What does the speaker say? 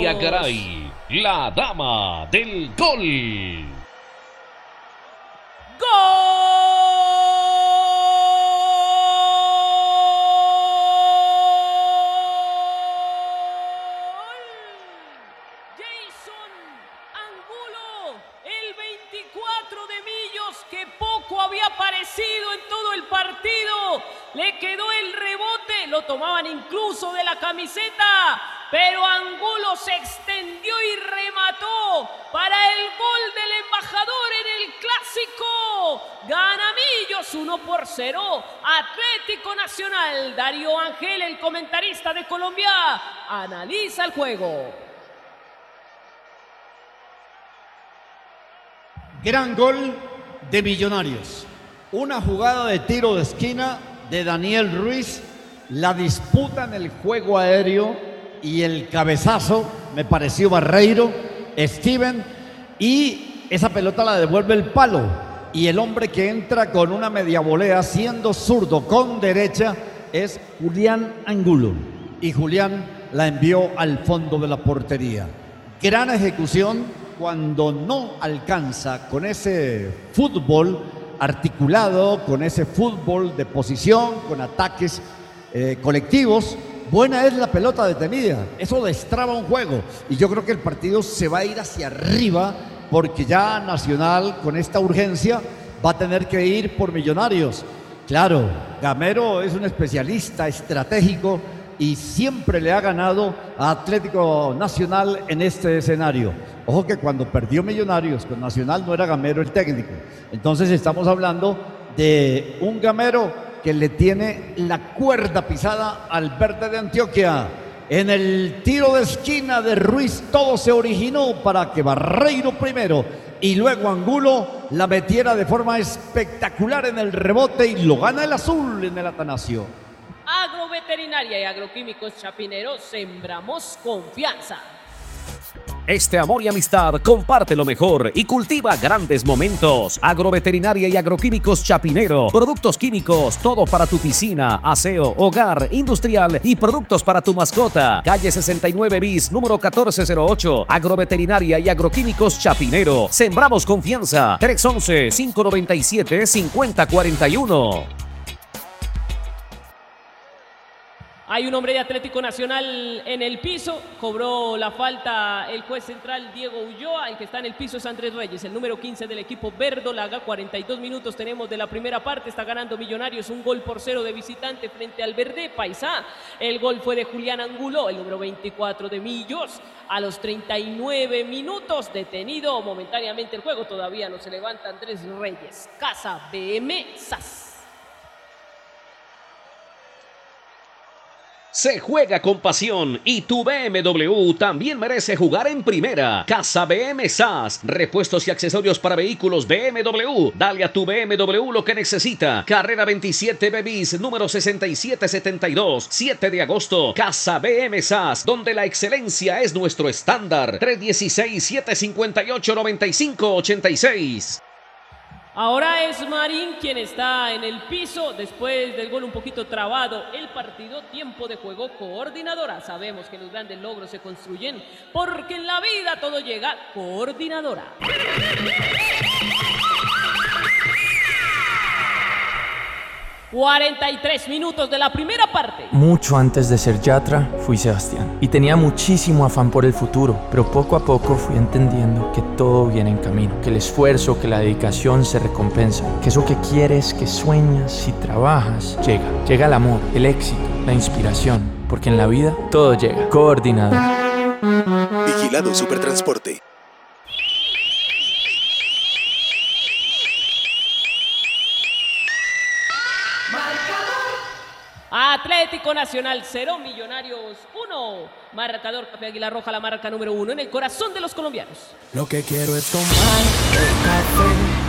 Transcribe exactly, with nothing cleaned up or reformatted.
María Garay, la dama del gol. Había aparecido en todo el partido, le quedó el rebote, lo tomaban incluso de la camiseta, pero Angulo se extendió y remató para el gol del embajador en el clásico. Gana Millos uno por cero, Atlético Nacional. Darío Ángel, el comentarista de Colombia, analiza el juego. Gran gol de Millonarios. Una jugada de tiro de esquina de Daniel Ruiz, la disputa en el juego aéreo y el cabezazo, me pareció Barreiro, Steven, y esa pelota la devuelve el palo. Y el hombre que entra con una media volea, siendo zurdo con derecha, es Julián Angulo. Y Julián la envió al fondo de la portería. Gran ejecución. Cuando no alcanza con ese fútbol articulado, con ese fútbol de posición, con ataques eh, colectivos, buena es la pelota detenida. Eso destraba un juego y yo creo que el partido se va a ir hacia arriba porque ya Nacional con esta urgencia va a tener que ir por Millonarios. Claro, Gamero es un especialista estratégico y siempre le ha ganado a Atlético Nacional en este escenario. Ojo que cuando perdió Millonarios con Nacional no era Gamero el técnico. Entonces estamos hablando de un Gamero que le tiene la cuerda pisada al Verde de Antioquia. En el tiro de esquina de Ruiz todo se originó para que Barreiro primero y luego Angulo la metiera de forma espectacular en el rebote y lo gana el azul en el Atanasio. Agroveterinaria y Agroquímicos Chapinero, sembramos confianza. Este amor y amistad comparte lo mejor y cultiva grandes momentos. Agroveterinaria y Agroquímicos Chapinero. Productos químicos, todo para tu piscina, aseo, hogar, industrial y productos para tu mascota. Calle sesenta y nueve bis, número catorce cero ocho. Agroveterinaria y Agroquímicos Chapinero. Sembramos confianza. tres once, cinco noventa y siete, cincuenta cuarenta y uno. Hay un hombre de Atlético Nacional en el piso, cobró la falta el juez central Diego Ulloa, el que está en el piso es Andrés Reyes, el número quince del equipo verdolaga. Cuarenta y dos minutos tenemos de la primera parte, está ganando Millonarios un gol por cero de visitante frente al Verde Paisá. El gol fue de Julián Angulo, el número veinticuatro de Millos, a los treinta y nueve minutos, detenido momentáneamente el juego, todavía no se levanta Andrés Reyes. Casa B M S A S. Se juega con pasión y tu B M W también merece jugar en primera. Casa B M S A S, repuestos y accesorios para vehículos B M W. Dale a tu B M W lo que necesita. Carrera veintisiete B bis, número sesenta y siete setenta y dos, siete de agosto. Casa B M S A S, donde la excelencia es nuestro estándar. tres uno seis, siete cinco ocho, nueve cinco ocho seis. Ahora es Marín quien está en el piso después del gol un poquito trabado. El partido, tiempo de juego, coordinadora. Sabemos que los grandes logros se construyen porque en la vida todo llega. Coordinadora. cuarenta y tres minutos de la primera parte. Mucho antes de ser Yatra, fui Sebastián. Y tenía muchísimo afán por el futuro, pero poco a poco fui entendiendo que todo viene en camino, que el esfuerzo, que la dedicación se recompensan, que eso que quieres, que sueñas y trabajas, llega. Llega el amor, el éxito, la inspiración, porque en la vida todo llega. Coordinador. Vigilado Supertransporte. Atlético Nacional cero, Millonarios uno. Marcador Café Águila Roja, la marca número uno en el corazón de los colombianos. Lo que quiero es tomar el café